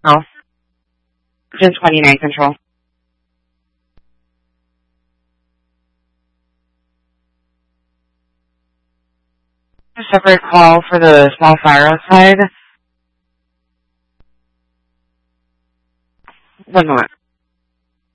No. June 29 control. A separate call for the small fire outside. 1 moment.